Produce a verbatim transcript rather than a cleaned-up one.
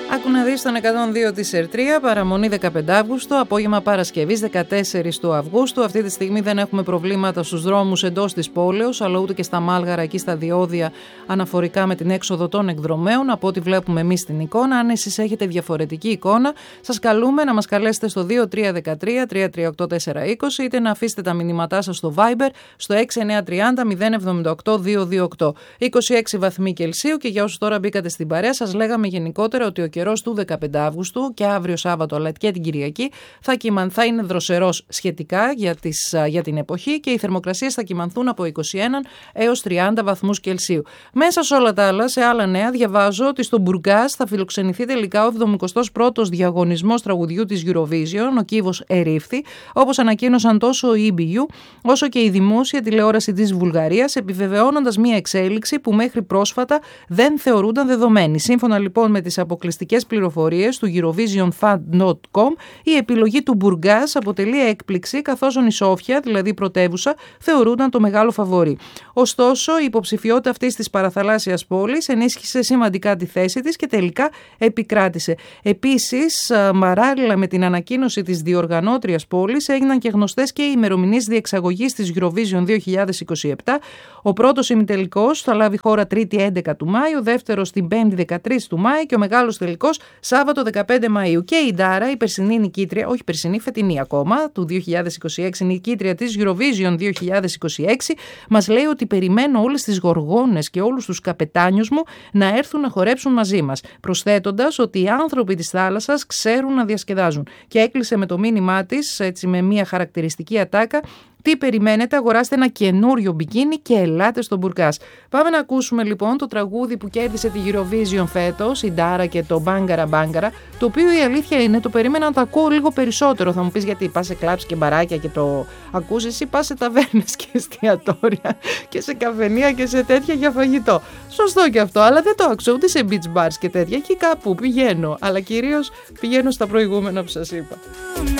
Άκου να δεις τον εκατόν δύο της Ερτρία, παραμονή δεκαπέντε Αυγούστου, απόγευμα Παρασκευής δεκατέσσερις του Αυγούστου. Αυτή τη στιγμή δεν έχουμε προβλήματα στους δρόμους εντός της πόλεως, αλλά ούτε και στα Μάλγαρα, εκεί στα διόδια, αναφορικά με την έξοδο των εκδρομέων, από ό,τι βλέπουμε εμείς στην εικόνα. Αν εσείς έχετε διαφορετική εικόνα, σας καλούμε να μας καλέσετε στο δύο τρία ένα τρία τρία τρία οκτώ τέσσερα είκοσι, είτε να αφήσετε τα μηνύματά σας στο Viber στο έξι εννιά τρία μηδέν μηδέν εβδομήντα οκτώ δύο δύο οκτώ. είκοσι έξι βαθμοί Κελσίου, και για όσους τώρα μπήκατε στην παρέα, σας λέγαμε γενικότερα ότι ο καιρός του δεκαπέντε Αυγούστου και αύριο Σάββατο, αλλά και την Κυριακή, θα, κυμαν, θα είναι δροσερός σχετικά για, τις, για την εποχή, και οι θερμοκρασίες θα κυμανθούν από είκοσι ένα έως τριάντα βαθμούς Κελσίου. Μέσα σε όλα τα άλλα, σε άλλα νέα, διαβάζω ότι στο Μπουργκάς θα φιλοξενηθεί τελικά ο εβδομηκοστός πρώτος διαγωνισμός τραγουδιού της Eurovision. Ο κύβος ερήφθη, όπως ανακοίνωσαν τόσο η ι μπι γιου όσο και η δημόσια τηλεόραση της Βουλγαρίας, επιβεβαιώνοντας μια εξέλιξη που μέχρι πρόσφατα δεν θεωρούνταν δεδομένη. Σύμφωνα λοιπόν με τις αποκλειστικές πληροφορίες του Eurovision Fund τελεία com, η επιλογή του Μπουργκάς αποτελεί έκπληξη, καθώς η Σόφια, δηλαδή η πρωτεύουσα, θεωρούνταν το μεγάλο φαβορί. Ωστόσο, η υποψηφιότητα αυτής της παραθαλάσσιας πόλης ενίσχυσε σημαντικά τη θέση της και τελικά επικράτησε. Επίσης, παράλληλα με την ανακοίνωση της διοργανώτριας πόλης, έγιναν και γνωστές και οι ημερομηνίες διεξαγωγής της Eurovision δύο χιλιάδες είκοσι επτά. Ο πρώτος ημιτελικός θα λάβει χώρα Τρίτη έντεκα του Μάη, ο δεύτερος την Πέμπτη δεκατρείς του Μάη και ο μεγάλος τελικός Σάββατο δεκαπέντε Μαΐου. Και η Ντάρα, η περσινή νικήτρια, όχι περσινή, φετινή ακόμα, του δύο χιλιάδες είκοσι έξι, νικήτρια της Eurovision δύο χιλιάδες είκοσι έξι, μας λέει ότι περιμένω όλες τις γοργόνες και όλους τους καπετάνιους μου να έρθουν να χορέψουν μαζί μας, προσθέτοντας ότι οι άνθρωποι της θάλασσας ξέρουν να διασκεδάζουν. Και έκλεισε με το μήνυμά της, έτσι με μια χαρακτηριστική ατάκα: τι περιμένετε, αγοράστε ένα καινούριο μπικίνι και ελάτε στον Μπουργκάς. Πάμε να ακούσουμε λοιπόν το τραγούδι που κέρδισε τη Eurovision φέτος, η Ντάρα, και το Μπάγκαρα Μπάγκαρα, το οποίο η αλήθεια είναι, το περίμενα να το ακούω λίγο περισσότερο. Θα μου πεις γιατί, πας σε κλαμπς και μπαράκια και το ακούσεις, ή πας σε ταβέρνες και εστιατόρια και σε καφενεία και σε τέτοια για φαγητό. Σωστό και αυτό, αλλά δεν το άκουσα ούτε σε beach bars και τέτοια. Εκεί κάπου πηγαίνω, αλλά κυρίως πηγαίνω στα προηγούμενα που σας είπα.